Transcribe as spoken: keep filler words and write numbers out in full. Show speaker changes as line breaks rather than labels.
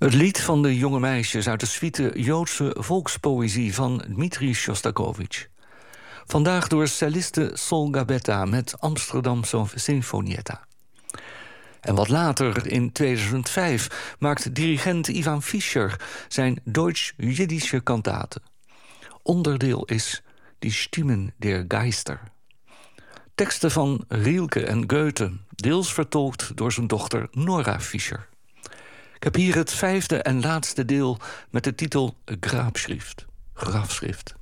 Het lied van de jonge meisjes uit de suite Joodse volkspoëzie van Dmitri Shostakovich. Vandaag door celliste Sol Gabetta met Amsterdamse Sinfonietta. En wat later, in tweeduizend vijf, maakt dirigent Ivan Fischer zijn Deutsch-Jiddische kantate. Onderdeel is Die Stimmen der Geister. Teksten van Rilke en Goethe, deels vertolkt door zijn dochter Nora Fischer. Ik heb hier het vijfde en laatste deel met de titel Grabschrift. Grafschrift.